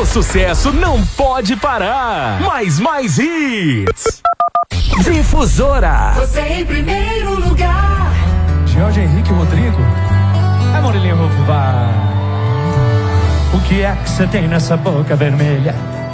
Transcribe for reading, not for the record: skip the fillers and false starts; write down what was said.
sucesso não pode parar. Mais hits. Difusora. Você em primeiro lugar. Jorge Henrique Rodrigo. Murilinho Rufo. O que é que você tem nessa boca vermelha?